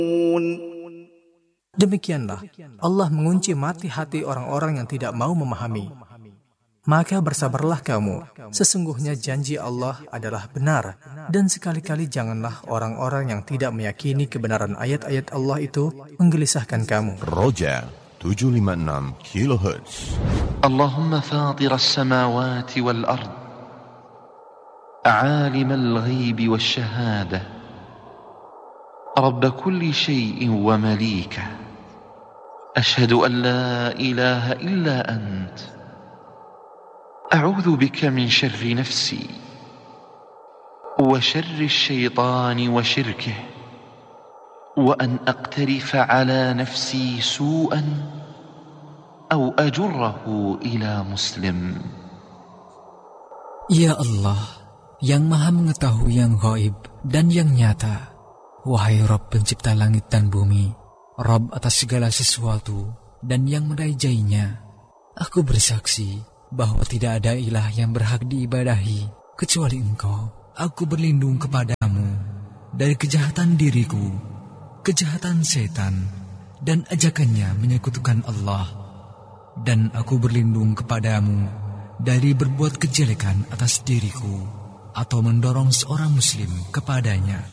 Demikianlah Allah mengunci mati hati orang-orang yang tidak mau memahami. Maka bersabarlah kamu, sesungguhnya janji Allah adalah benar, dan sekali-kali janganlah orang-orang yang tidak meyakini kebenaran ayat-ayat Allah itu menggelisahkan kamu. Roja 756 kHz. Allahumma fatir as-samawati wal-ard, a'alim al-ghaybi wash-shahadah, rabb kulli shay'in wa malika, ashhadu an la ilaha illa ant, أعوذ بك من شر نفسي وشر الشيطان وشركه وأن أقترف على نفسي سوءا أو أجره إلى مسلم. Ya Allah, yang maha mengetahui yang gaib dan yang nyata, wahai Rabb pencipta langit dan bumi, Rabb atas segala sesuatu dan yang merajainya, aku bersaksi bahwa tidak ada ilah yang berhak diibadahi kecuali Engkau. Aku berlindung kepadamu dari kejahatan diriku, kejahatan setan, dan ajakannya menyekutukan Allah. Dan aku berlindung kepadamu dari berbuat kejelekan atas diriku atau mendorong seorang muslim kepadanya.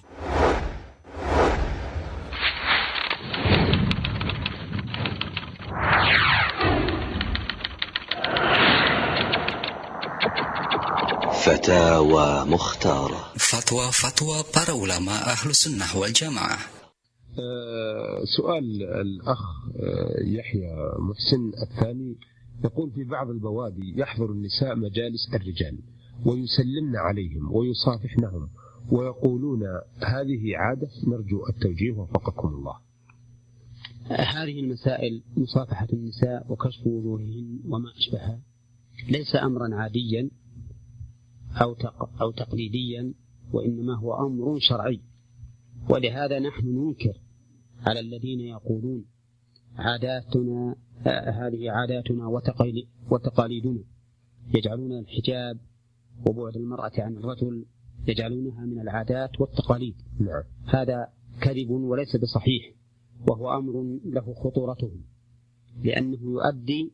فتاوى مختارة. فتوى para ulama أهل السنة والجماعة. سؤال الأخ يحيى محسن الثاني يقول: في بعض البوادي يحضر النساء مجالس الرجال ويسلمن عليهم ويصافحنهم ويقولون هذه عادة، نرجو التوجيه وفقكم الله. هذه المسائل مصافحة النساء وكشف وجوههن وما أشبهها ليس أمرا عاديا أو تقليديا، وإنما هو أمر شرعي. ولهذا نحن ننكر على الذين يقولون عاداتنا هذه عاداتنا وتقاليدنا، يجعلون الحجاب وبعد المرأة عن الرجل يجعلونها من العادات والتقاليد. هذا كذب وليس بصحيح، وهو أمر له خطورته، لأنه يؤدي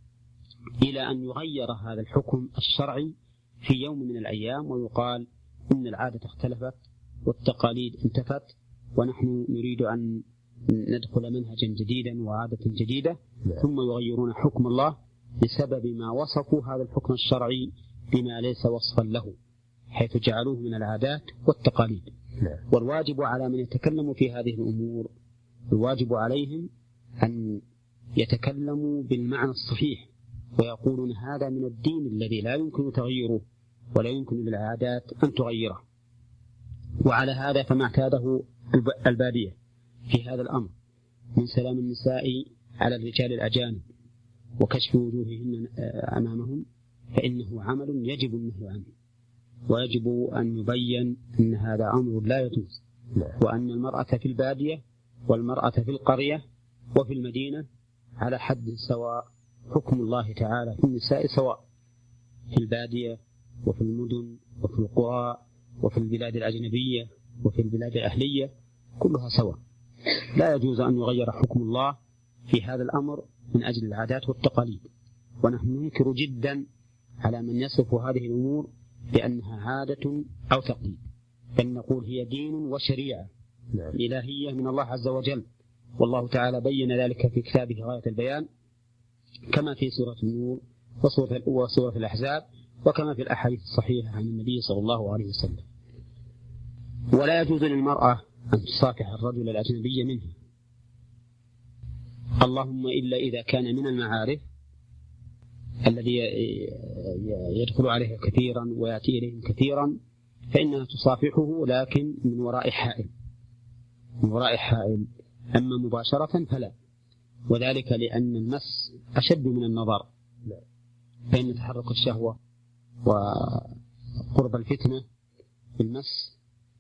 إلى أن يغير هذا الحكم الشرعي في يوم من الأيام ويقال إن العادة اختلفت والتقاليد انتفت، ونحن نريد أن ندخل منهجا جديدا وعادة جديدة، ثم يغيرون حكم الله بسبب ما وصفوا هذا الحكم الشرعي بما ليس وصفا له، حيث جعلوه من العادات والتقاليد. والواجب على من يتكلم في هذه الأمور، الواجب عليهم أن يتكلموا بالمعنى الصحيح ويقولون هذا من الدين الذي لا يمكن تغييره ولا يمكن للعادات أن تغيره. وعلى هذا فما اعتاده البادية في هذا الأمر من سلام النساء على الرجال الأجانب وكشف وجوههن أمامهم، فإنه عمل يجب النهي عنه، ويجب أن يبين أن هذا أمر لا يجوز، وأن المرأة في البادية والمرأة في القرية وفي المدينة على حد سواء، حكم الله تعالى في النساء سواء في البادية وفي المدن وفي القرى وفي البلاد الأجنبية وفي البلاد الأهلية، كلها سواء. لا يجوز أن يغير حكم الله في هذا الأمر من أجل العادات والتقاليد. ونحن ننكر جدا على من يصف هذه الأمور بأنها عادة أو تقليد، بل نقول هي دين وشريعة إلهية من الله عز وجل، والله تعالى بين ذلك في كتابه غاية البيان، كما في سورة النور وسورة الأحزاب، وكما في الأحاديث الصحيحة عن النبي صلى الله عليه وسلم. ولا يجوز للمرأة أن تصافح الرجل الأجنبي منها، اللهم إلا إذا كان من المعارف الذي يدخل عليها كثيرا ويأتي إليهم كثيرا، فإنها تصافحه لكن من وراء حائل، من وراء حائل. أما مباشرة فلا، وذلك لأن المس أشد من النظر، فإن تحرك الشهوة وقرب الفتنة بالمس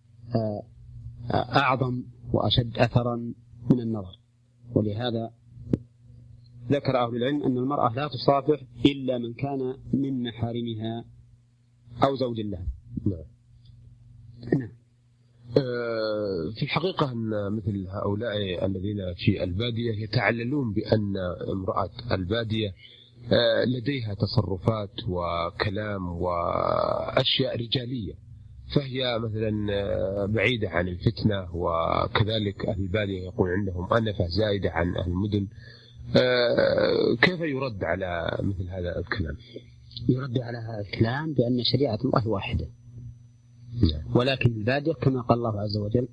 أعظم وأشد أثرا من النظر. ولهذا ذكر أهل العلم أن المرأة لا تصافح إلا من كان من محارمها أو زوج لها. نعم. في الحقيقة أن مثل هؤلاء الذين في البادية يتعللون بأن امرأة البادية لديها تصرفات وكلام وأشياء رجالية، فهي مثلا بعيدة عن الفتنة، وكذلك أهل البادية يقول عندهم أنفة زائدة عن أهل المدن. كيف يرد على مثل هذا الكلام؟ يرد على هذا الكلام بأن شريعة الله واحدة، ولكن البادية كما قال الله عز وجل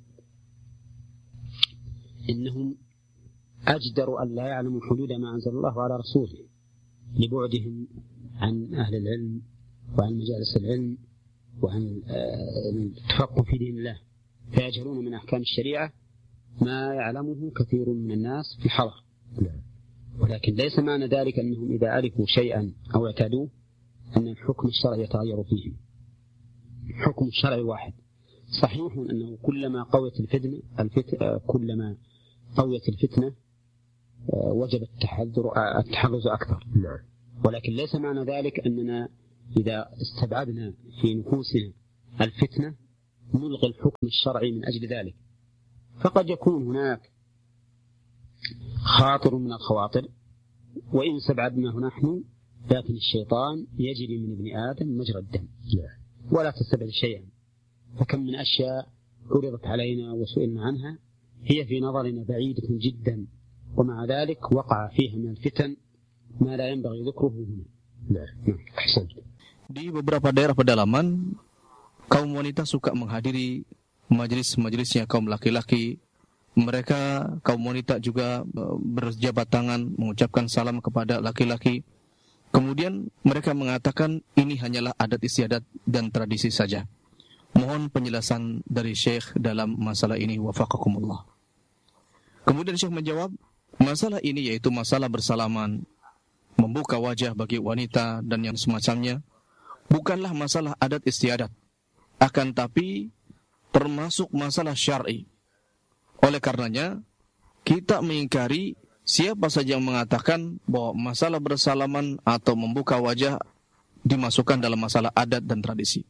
إنهم أجدروا أن لا يعلموا حدود ما أنزل الله على رسوله لبعدهم عن أهل العلم وعن مجالس العلم وعن التفقه في دين الله، فيجهلون من أحكام الشريعة ما يعلمه كثير من الناس في الحضر. ولكن ليس معنى ذلك أنهم إذا عرفوا شيئا أو اعتادوه أن الحكم الشرعي يتغير فيهم. الحكم الشرعي واحد. صحيح أنه كلما قويت الفتنة وجب التحرز أكثر، ولكن ليس معنى ذلك أننا إذا استبعدنا في نفوسنا الفتنة نلغي الحكم الشرعي من أجل ذلك. فقد يكون هناك خاطر من الخواطر وإن استبعدناه نحن، لكن الشيطان يجري من ابن آدم مجرى الدم ولا تستبعد شيئا. فكم من أشياء عرضت علينا وسئلنا عنها هي في نظرنا بعيدة جدا، ومع ذلك وقع فيها من الفتن ما لا ينبغي ذكره هنا. أحسن. Di beberapa daerah pedalaman, kaum wanita suka menghadiri majelis-majelisnya kaum laki-laki. Mereka, kaum wanita juga berjabat tangan mengucapkan salam kepada laki-laki. Kemudian mereka mengatakan ini hanyalah adat istiadat dan tradisi saja. Mohon penjelasan dari Syekh dalam masalah ini, wafaqakumullah. Kemudian Syekh menjawab, masalah ini yaitu masalah bersalaman, membuka wajah bagi wanita dan yang semacamnya, bukanlah masalah adat istiadat, akan tapi termasuk masalah syar'i. Oleh karenanya, kita mengingkari siapa saja yang mengatakan bahwa masalah bersalaman atau membuka wajah dimasukkan dalam masalah adat dan tradisi.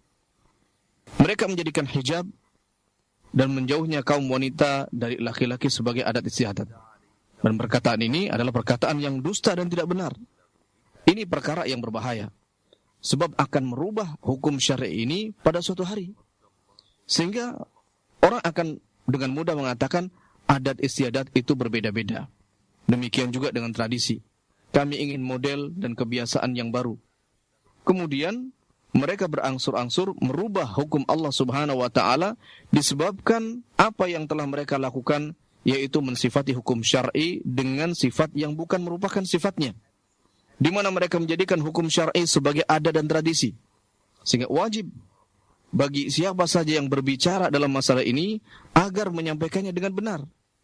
Mereka menjadikan hijab dan menjauhnya kaum wanita dari laki-laki sebagai adat istiadat. Dan perkataan ini adalah perkataan yang dusta dan tidak benar. Ini perkara yang berbahaya, sebab akan merubah hukum syar'i ini pada suatu hari. Sehingga orang akan dengan mudah mengatakan adat istiadat itu berbeda-beda. Demikian juga dengan tradisi. Kami ingin model dan kebiasaan yang baru. Kemudian mereka berangsur-angsur merubah hukum Allah Subhanahu wa taala disebabkan apa yang telah mereka lakukan, yaitu mensifati hukum syar'i dengan sifat yang bukan merupakan sifatnya. Di mana mereka menjadikan hukum syar'i sebagai adat dan tradisi. Sehingga wajib bagi siapa saja yang berbicara dalam masalah ini agar menyampaikannya dengan benar.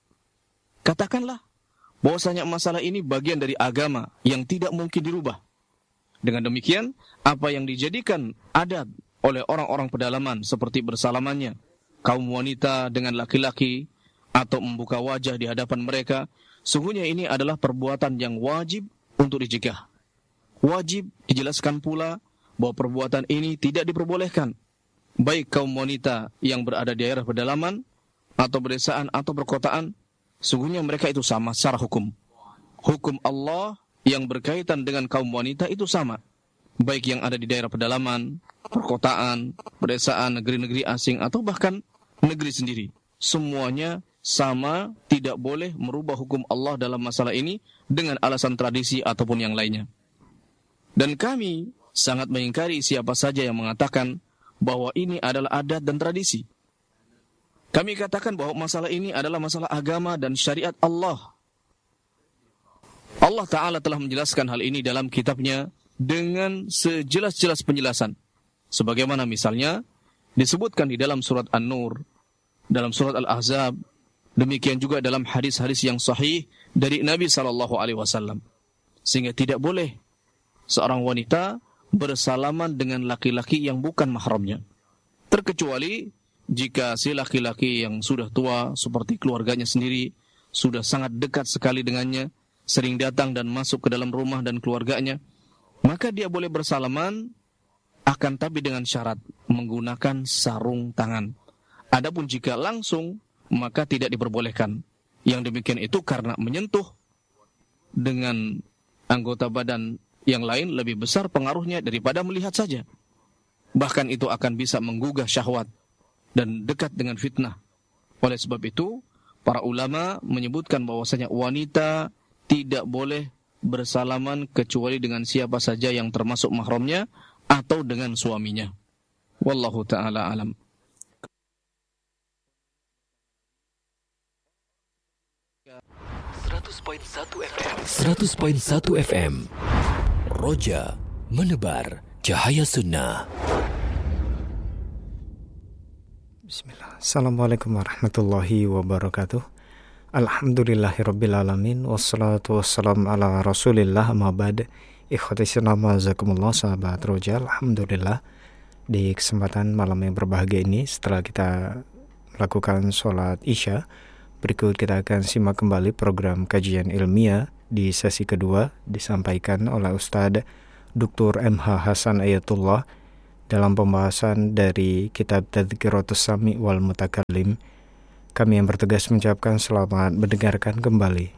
Katakanlah bahwasanya masalah ini bagian dari agama yang tidak mungkin dirubah. Dengan demikian, apa yang dijadikan adat oleh orang-orang pedalaman seperti bersalamannya kaum wanita dengan laki-laki atau membuka wajah di hadapan mereka, sungguhnya ini adalah perbuatan yang wajib untuk dicegah. Wajib dijelaskan pula bahwa perbuatan ini tidak diperbolehkan, baik kaum wanita yang berada di daerah pedalaman atau pedesaan atau perkotaan. Sungguhnya mereka itu sama secara hukum. Hukum Allah yang berkaitan dengan kaum wanita itu sama, baik yang ada di daerah pedalaman, perkotaan, pedesaan, negeri-negeri asing, atau bahkan negeri sendiri. Semuanya sama, tidak boleh merubah hukum Allah dalam masalah ini dengan alasan tradisi ataupun yang lainnya. Dan kami sangat mengingkari siapa saja yang mengatakan bahwa ini adalah adat dan tradisi. Kami katakan bahwa masalah ini adalah masalah agama dan syariat Allah. Allah Ta'ala telah menjelaskan hal ini dalam kitabnya dengan sejelas-jelas penjelasan. Sebagaimana misalnya disebutkan di dalam surat An-Nur, dalam surat Al-Ahzab, demikian juga dalam hadis-hadis yang sahih dari Nabi SAW. Sehingga tidak boleh seorang wanita bersalaman dengan laki-laki yang bukan mahramnya. Terkecuali jika si laki-laki yang sudah tua seperti keluarganya sendiri, sudah sangat dekat sekali dengannya, sering datang dan masuk ke dalam rumah dan keluarganya, maka dia boleh bersalaman, akan tapi dengan syarat menggunakan sarung tangan Adapun jika langsung, maka tidak diperbolehkan. Yang demikian itu karena menyentuh dengan anggota badan yang lain lebih besar pengaruhnya daripada melihat saja. Bahkan itu akan bisa menggugah syahwat dan dekat dengan fitnah. Oleh sebab itu, para ulama menyebutkan bahwasanya wanita tidak boleh bersalaman kecuali dengan siapa saja yang termasuk mahramnya atau dengan suaminya. Wallahu ta'ala alam. FM 100.1 FM Roja menebar cahaya sunnah. Bismillah. Assalamualaikum warahmatullahi wabarakatuh. Alhamdulillahirabbil alamin wassalatu wassalamu ala Rasulillah amma ba'd. Ikhwati Islam jazakumullah sahabat Roja. Alhamdulillah di kesempatan malam yang berbahagia ini setelah kita melakukan sholat Isya, berikut kita akan simak kembali program kajian ilmiah di sesi kedua disampaikan oleh Ustadz Dr. MH Hasan Ayatullah dalam pembahasan dari kitab Tadhkiratus Sami' wal Mutakallim. Kami yang bertugas mengucapkan selamat mendengarkan kembali.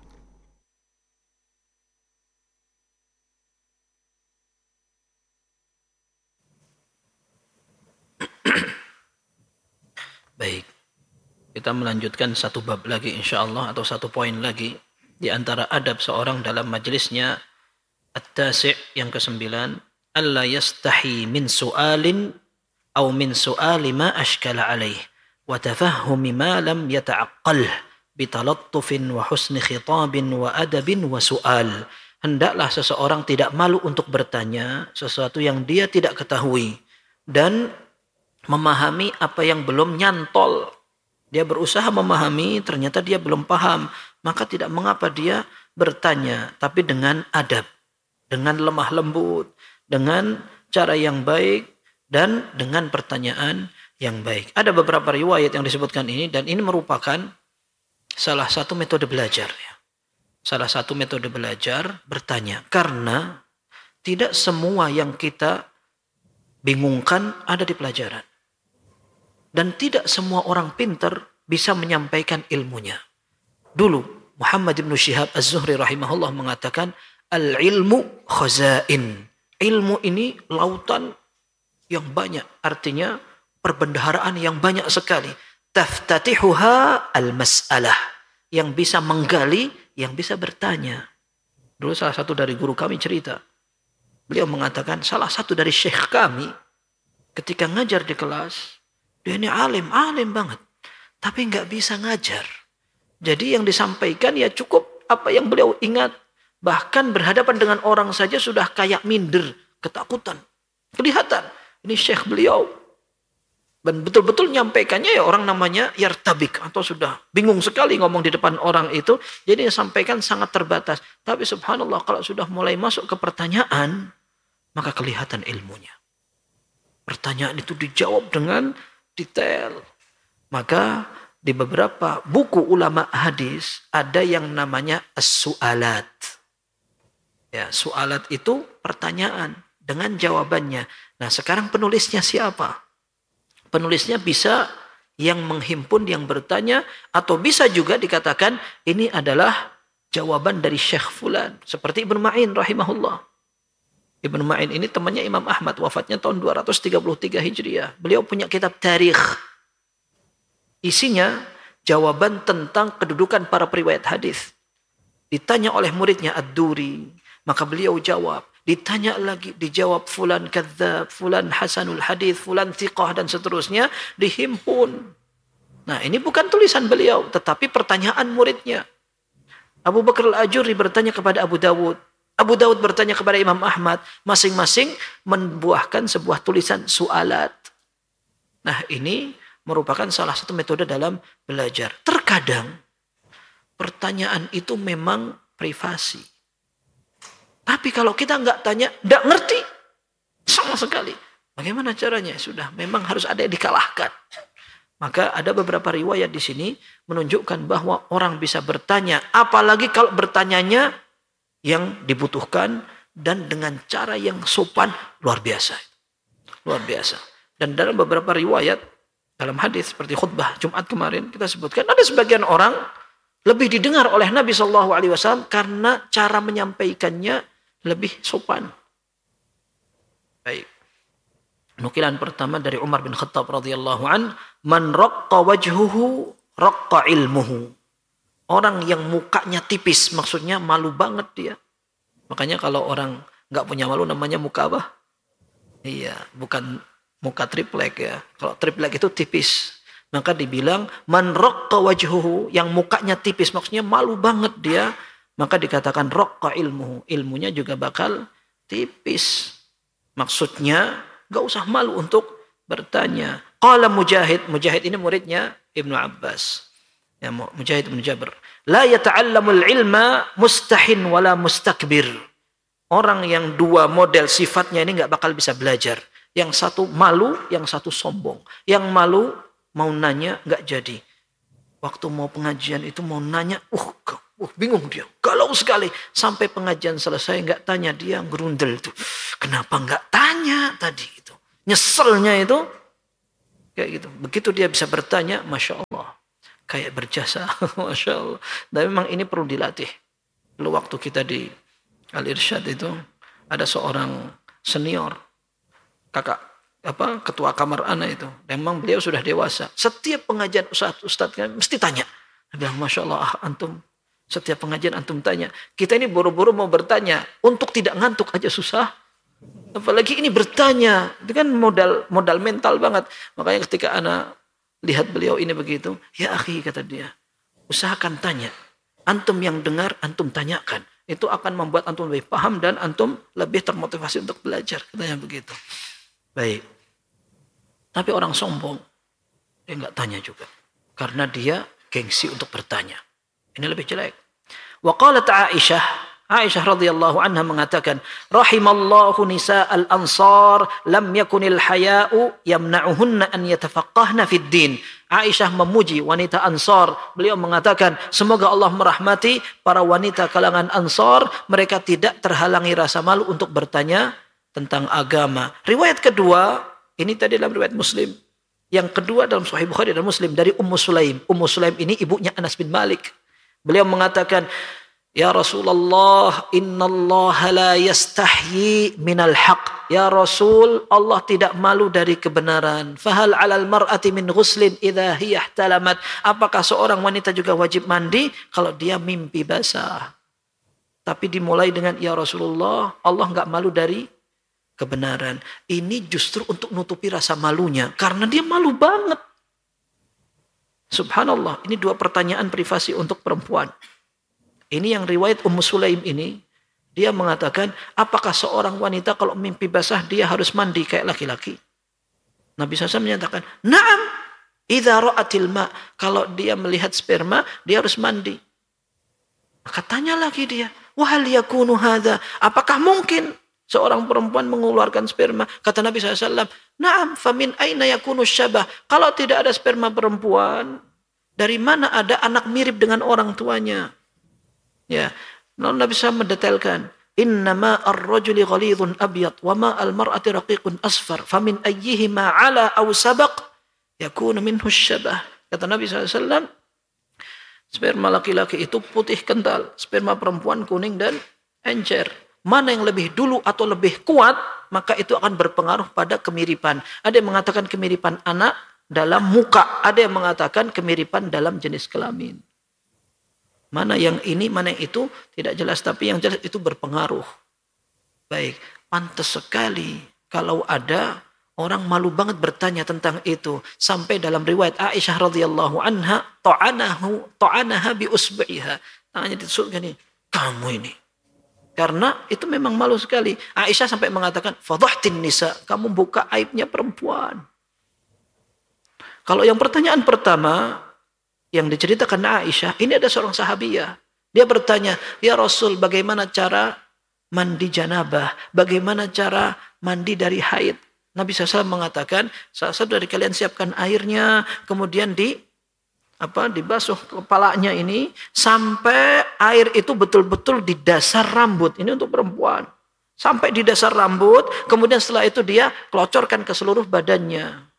Baik, kita melanjutkan satu bab lagi insyaallah, atau satu poin lagi di antara adab seorang dalam majlisnya. At-tasi' yang ke-9, alla yastahi min su'alin aw min su'ali ma ashkala alaih wa tafahhumi ma lam yata'aqqal bitalattufin wa husni khitabin wa adabin wa su'al. Hendaklah seseorang tidak malu untuk bertanya sesuatu yang dia tidak ketahui dan memahami apa yang belum nyantol. Dia berusaha memahami, ternyata dia belum paham, maka tidak mengapa dia bertanya, tapi dengan adab, dengan lemah lembut, dengan cara yang baik, dan dengan pertanyaan yang baik. Ada beberapa riwayat yang disebutkan ini, dan ini merupakan salah satu metode belajar. Salah satu metode belajar bertanya, karena tidak semua yang kita bingungkan ada di pelajaran. Dan tidak semua orang pintar bisa menyampaikan ilmunya. Dulu Muhammad bin Syihab Az-Zuhri rahimahullah mengatakan, al-ilmu khazain. Ilmu ini lautan yang banyak. Artinya perbendaharaan yang banyak sekali. Taftatihuha al-mas'alah. Yang bisa menggali, yang bisa bertanya. Dulu salah satu dari guru kami cerita. Beliau mengatakan, salah satu dari syekh kami ketika ngajar di kelas, dia ini alim banget. Tapi nggak bisa ngajar. Jadi yang disampaikan ya cukup apa yang beliau ingat. Bahkan berhadapan dengan orang saja sudah kayak minder, ketakutan. Kelihatan, ini syekh beliau. Dan betul-betul nyampaikannya ya orang namanya yartabik. Atau sudah bingung sekali ngomong di depan orang itu. Jadi yang sampaikan sangat terbatas. Tapi subhanallah kalau sudah mulai masuk ke pertanyaan, maka kelihatan ilmunya. Pertanyaan itu dijawab dengan detail. Maka di beberapa buku ulama hadis ada yang namanya as-su'alat. Ya, su'alat itu pertanyaan dengan jawabannya. Nah, sekarang penulisnya siapa? Penulisnya bisa yang menghimpun, yang bertanya, atau bisa juga dikatakan ini adalah jawaban dari Syekh Fulan. Seperti Ibnu Ma'in rahimahullah. Ibnu Ma'in ini temannya Imam Ahmad, wafatnya tahun 233 Hijriah. Beliau punya kitab tarikh. Isinya jawaban tentang kedudukan para periwayat hadis. Ditanya oleh muridnya Ad-Duri, maka beliau jawab. Ditanya lagi, dijawab fulan kadzdzab, fulan hasanul hadis, fulan thiqah dan seterusnya, dihimpun. Nah, ini bukan tulisan beliau, tetapi pertanyaan muridnya. Abu Bakar Al-Ajurri bertanya kepada Abu Dawud. Abu Dawud bertanya kepada Imam Ahmad. Masing-masing membuahkan sebuah tulisan su'alat. Nah, ini merupakan salah satu metode dalam belajar. Terkadang pertanyaan itu memang privasi. Tapi kalau kita nggak tanya, nggak ngerti sama sekali. Bagaimana caranya? Sudah, memang harus ada yang dikalahkan. Maka ada beberapa riwayat di sini menunjukkan bahwa orang bisa bertanya, apalagi kalau bertanyanya yang dibutuhkan dan dengan cara yang sopan, luar biasa. Luar biasa. Dan dalam beberapa riwayat Dalam hadis seperti khutbah Jumat kemarin kita sebutkan ada sebagian orang lebih didengar oleh Nabi SAW karena cara menyampaikannya lebih sopan. Baik. Nukilan pertama dari Umar bin Khattab radhiyallahu an, man raqqa wajhuhu raqqa ilmuhu. Orang yang mukanya tipis, maksudnya malu banget dia. Makanya kalau orang nggak punya malu namanya muka apa? Iya, bukan muka triplek ya. Kalau triplek itu tipis. Maka dibilang man raqqa wajhuhu, yang mukanya tipis, maksudnya malu banget dia, maka dikatakan raqqa ilmuhu. Ilmunya juga bakal tipis. Maksudnya gak usah malu untuk bertanya. Qala Mujahid, Mujahid ini muridnya Ibnu Abbas. Ya, Mujahid bin Jabr. La yata'allamul ilma mustahin wala mustakbir. Orang yang dua model sifatnya ini gak bakal bisa belajar. Yang satu malu, yang satu sombong. Yang malu mau nanya gak jadi. Waktu mau pengajian itu mau nanya, bingung dia, galau sekali. Sampai pengajian selesai gak tanya, dia gerundel tuh. Kenapa gak tanya tadi itu? Nyeselnya itu kayak gitu. Begitu dia bisa bertanya, Masya Allah, kayak berjasa. Masya Allah. Dan memang ini perlu dilatih. Lalu waktu kita di Al-Irsyad itu ada seorang senior, ketua kamar anak itu. Dan memang beliau sudah dewasa. Setiap pengajian ustadz kan mesti tanya. Dia bilang, Masya Allah, antum setiap pengajian antum tanya. Kita ini buru-buru mau bertanya. Untuk tidak ngantuk aja susah. Apalagi ini bertanya. Itu kan modal mental banget. Makanya ketika anak lihat beliau ini begitu. Ya akhi, kata dia. Usahakan tanya. Antum yang dengar, antum tanyakan. Itu akan membuat antum lebih paham dan antum lebih termotivasi untuk belajar. Katanya begitu. Baik. Tapi orang sombong. Dia nggak tanya juga. Karena dia gengsi untuk bertanya. Ini lebih jelek. Wa qalat Aisyah radhiyallahu anha mengatakan, rahimallahu nisa'al ansar lam yakunil haya'u yamna'uhunna an yatafaqqahna fid din. Aisyah memuji wanita Ansar. Beliau mengatakan, semoga Allah merahmati para wanita kalangan Ansar, mereka tidak terhalangi rasa malu untuk bertanya tentang agama. Riwayat kedua, ini tadi dalam riwayat Muslim. Yang kedua dalam Sahih Bukhari dan Muslim dari Ummu Sulaim. Ummu Sulaim ini ibunya Anas bin Malik. Beliau mengatakan, ya Rasulullah, innallaha la yastahyi minal haq. Ya Rasul, Allah tidak malu dari kebenaran. Fahal alal mar'ati min ghuslin idha hiya ihtalamat. Apakah seorang wanita juga wajib mandi kalau dia mimpi basah? Tapi dimulai dengan, ya Rasulullah, Allah enggak malu dari kebenaran. Ini justru untuk nutupi rasa malunya. Karena dia malu banget. Subhanallah, ini dua pertanyaan privasi untuk perempuan. Ini yang riwayat Ummu Sulaim ini, dia mengatakan, apakah seorang wanita kalau mimpi basah dia harus mandi kayak laki-laki? Nabi SAW menyatakan, na'am, idza ra'atil ma', kalau dia melihat sperma, dia harus mandi. Maka tanya lagi dia, wa hal yakunu hadza, apakah mungkin seorang perempuan mengeluarkan sperma? Kata Nabi SAW, na'am, famin aina yakunu syabah, kalau tidak ada sperma perempuan, dari mana ada anak mirip dengan orang tuanya? Ya, lalu Nabi SAW mendetailkan, innama ar-rajuli ghalidhun abyad wa ma al-mar'ati raqiqun asfar famin ayyihima ala aw sabaq yakunu minhu syabah. Kata Nabi SAW, sperma laki-laki itu putih kental, sperma perempuan kuning dan encer. Mana yang lebih dulu atau lebih kuat, maka itu akan berpengaruh pada kemiripan. Ada yang mengatakan kemiripan anak dalam muka, ada yang mengatakan kemiripan dalam jenis kelamin. Mana yang ini, mana yang itu, tidak jelas. Tapi yang jelas itu berpengaruh. Baik, pantas sekali kalau ada orang malu banget bertanya tentang itu. Sampai dalam riwayat Aisyah radhiyallahu anha, ta'anaha bi usbi'iha. Tangannya ditusukkan nih, kamu ini. Karena itu memang malu sekali. Aisyah sampai mengatakan, fadhahtin nisa, kamu buka aibnya perempuan. Kalau yang pertanyaan pertama, yang diceritakan Aisyah, ini ada seorang sahabiyah. Dia bertanya, ya Rasul, bagaimana cara mandi janabah? Bagaimana cara mandi dari haid? Nabi SAW mengatakan, salah satu dari kalian siapkan airnya, kemudian dibasuh kepalanya ini, sampai air itu betul-betul di dasar rambut. Ini untuk perempuan. Sampai di dasar rambut, kemudian setelah itu dia kelocorkan ke seluruh badannya.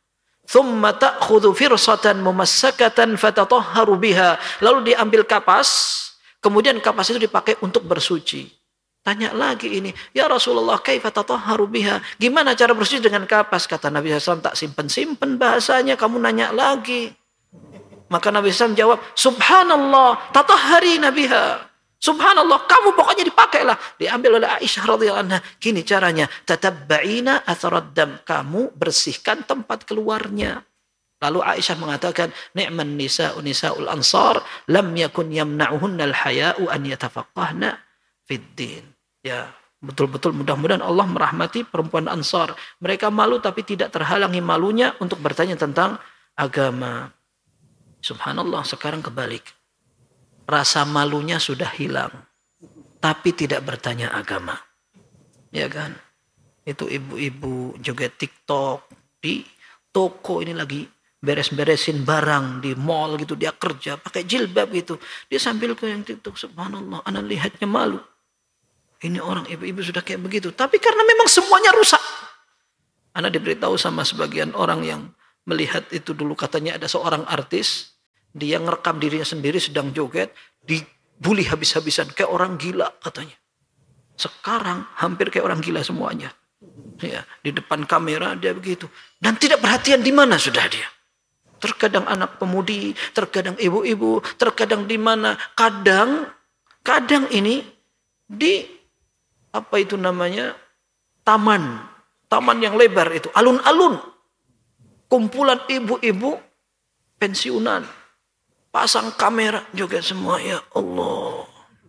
Thumma ta'khudhu firsatan mumassakatan fatatahharu biha. Lalu diambil kapas, kemudian kapas itu dipakai untuk bersuci. Tanya lagi ini, ya Rasulullah, kaifa tatahharu biha? Gimana cara bersuci dengan kapas? Kata Nabi SAW, tak simpen-simpen bahasanya, kamu nanya lagi. Maka Nabi SAW jawab, subhanallah, tatahharina biha. Subhanallah, kamu pokoknya dipakailah. Diambil oleh Aisyah radhiyallahu anha. Gini caranya, tatabba'ina atharad dam. Kamu bersihkan tempat keluarnya. Lalu Aisyah mengatakan, ni'man nisa'u nisa'ul ansar lam yakun yamna'uhunna al-haya'u an yatafaqqahna fid din. Ya, betul-betul mudah-mudahan Allah merahmati perempuan Ansar. Mereka malu tapi tidak terhalangi malunya untuk bertanya tentang agama. Subhanallah, sekarang kebalik. Rasa malunya sudah hilang, tapi tidak bertanya agama. Ya kan? Itu ibu-ibu joget TikTok di toko ini lagi beres-beresin barang di mall gitu, dia kerja pakai jilbab gitu. Dia sambil ke yang TikTok, subhanallah, ana lihatnya malu. Ini orang ibu-ibu sudah kayak begitu, tapi karena memang semuanya rusak. Ana diberitahu sama sebagian orang yang melihat itu dulu, katanya ada seorang artis, dia ngerekam dirinya sendiri sedang joget, dibully habis-habisan kayak orang gila katanya. Sekarang hampir kayak orang gila semuanya. Ya, di depan kamera dia begitu dan tidak perhatian di mana sudah dia. Terkadang anak pemudi, terkadang ibu-ibu, terkadang di mana, kadang ini di apa itu namanya, taman yang lebar itu, alun-alun, kumpulan ibu-ibu pensiunan, pasang kamera juga semua, ya Allah.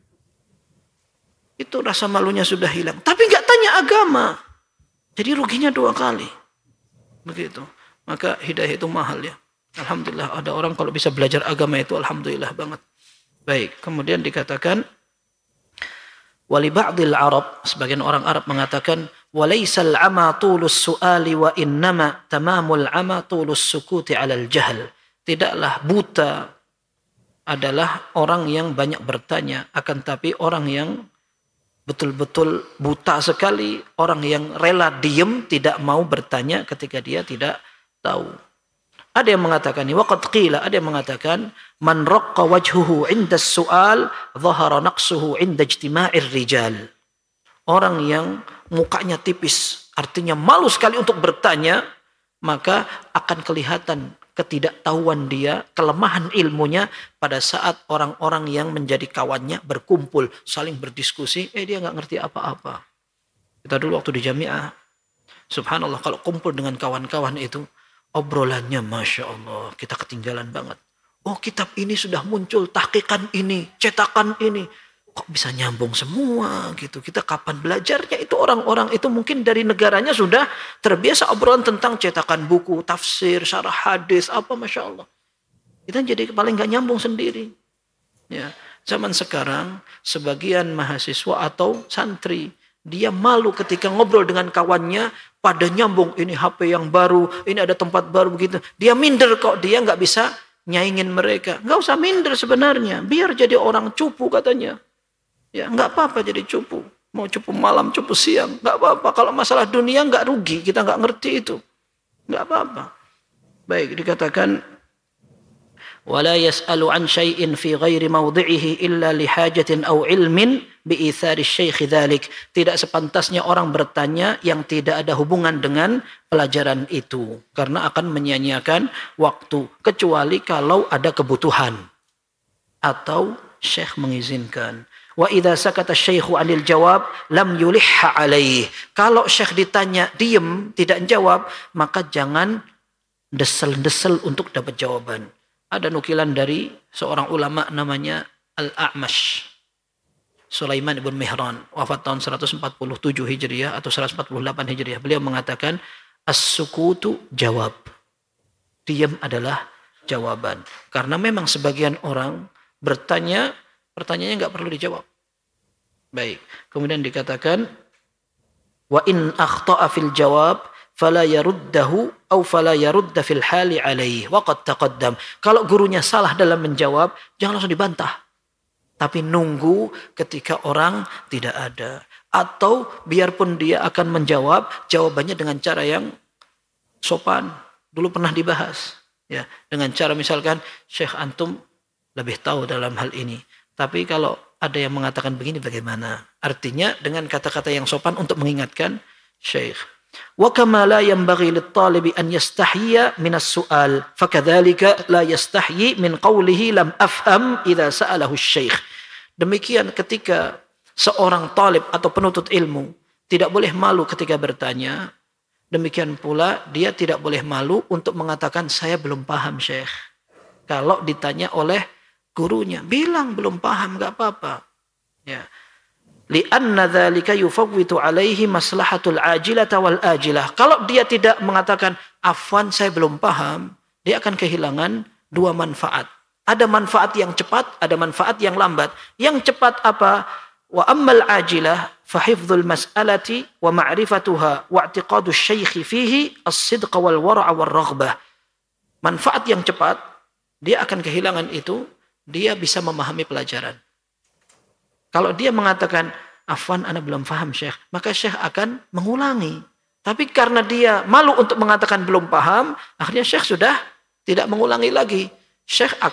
Itu rasa malunya sudah hilang, tapi nggak tanya agama, jadi ruginya 2 kali, begitu. Maka hidayah itu mahal ya. Alhamdulillah ada orang kalau bisa belajar agama itu alhamdulillah banget. Baik, kemudian dikatakan wali ba'dil Arab, sebagian orang Arab mengatakan walaysal ama tulus su'ali wa innama tamamul ama tulus sukuti 'alal jahl. Tidaklah buta adalah orang yang banyak bertanya, akan tapi orang yang betul-betul buta sekali, orang yang rela diem tidak mau bertanya ketika dia tidak tahu. Ada yang mengatakan ini, waqad qila, ada yang mengatakan man raqqa wajhuhu 'inda as-su'al dhahara naqsuhu 'inda ijtima'ir rijal. Orang yang mukanya tipis, artinya malu sekali untuk bertanya, maka akan kelihatan ketidaktahuan dia, kelemahan ilmunya pada saat orang-orang yang menjadi kawannya berkumpul, saling berdiskusi, dia nggak ngerti apa-apa. Kita dulu waktu di Jami'ah, subhanallah, kalau kumpul dengan kawan-kawan itu, obrolannya Masya Allah, kita ketinggalan banget. Oh, kitab ini sudah muncul, tahqiqan ini, cetakan ini. Kok bisa nyambung semua gitu. Kita kapan belajarnya? Itu orang-orang itu mungkin dari negaranya sudah terbiasa obrolan tentang cetakan buku, tafsir, syarah hadis, apa Masya Allah. Kita jadi paling gak nyambung sendiri. Ya, zaman sekarang sebagian mahasiswa atau santri, dia malu ketika ngobrol dengan kawannya pada nyambung, ini HP yang baru, ini ada tempat baru begitu. Dia minder kok, dia gak bisa nyaingin mereka. Gak usah minder sebenarnya, biar jadi orang cupu katanya. Ya, nggak apa-apa jadi cupu. Mau cupu malam, cupu siang, nggak apa-apa. Kalau masalah dunia nggak rugi, kita nggak ngerti itu, nggak apa-apa. Baik, dikatakan wala yas'alu an syai'in fi ghairi mawdi'ihi illa li hajatin aw ilmin bi ithari syekh dzalik. Tidak sepantasnya orang bertanya yang tidak ada hubungan dengan pelajaran itu, karena akan menyia-nyiakan waktu, kecuali kalau ada kebutuhan atau syekh mengizinkan. Wa idza sakata syaikhu 'anil jawab lam yulihha 'alaihi. Kalau syekh ditanya diam tidak jawab, maka jangan desel-desel untuk dapat jawaban. Ada nukilan dari seorang ulama namanya Al-A'mash, Sulaiman ibn Mihran, wafat tahun 147 Hijriah atau 148 Hijriah. Beliau mengatakan as-sukutu jawab. Diam adalah jawaban. Karena memang sebagian orang bertanya, pertanyaannya nggak perlu dijawab. Baik. Kemudian dikatakan wa in akhta'a fil jawab fala yaruddahu aw fala yarudda fil hali alaihi wa qad taqaddam. Kalau gurunya salah dalam menjawab, jangan langsung dibantah. Tapi nunggu ketika orang tidak ada, atau biarpun dia akan menjawab, jawabannya dengan cara yang sopan. dulu pernah dibahas. Ya, dengan cara misalkan Syekh antum lebih tahu dalam hal ini. Tapi kalau ada yang mengatakan begini bagaimana? Artinya dengan kata-kata yang sopan untuk mengingatkan Syekh. Wa kama la yanbaghi lit-talibi an yastahyiya min as-su'al, fakadzalika la yastahyi min qawlihi lam afham idza sa'alahu asy-syekh. Demikian ketika seorang talib atau penuntut ilmu tidak boleh malu ketika bertanya, demikian pula dia tidak boleh malu untuk mengatakan saya belum paham Syekh. Kalau ditanya oleh gurunya, bilang belum paham, enggak apa-apa. Ya. Li'anna dzalika yufawwitu alaihi maslahatul ajilata wal ajilah. Kalau dia tidak mengatakan afwan saya belum paham, dia akan kehilangan dua manfaat. Ada manfaat yang cepat, ada manfaat yang lambat. Yang cepat apa? Wa ammal ajilah fa hifdzul mas'alati wa ma'rifatuha wa i'tiqadu asy-syaikh fihi as-sidq wal wara' wal raghbah. Manfaat yang cepat, dia akan kehilangan itu, dia bisa memahami pelajaran. Kalau dia mengatakan, afwan ana belum paham Syekh, maka Syekh akan mengulangi. Tapi karena dia malu untuk mengatakan belum paham, akhirnya Syekh sudah tidak mengulangi lagi. Syekh akan